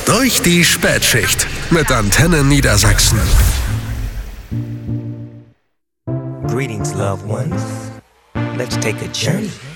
Durch die Spätschicht mit Antenne Niedersachsen. Greetings, loved ones. Let's take a journey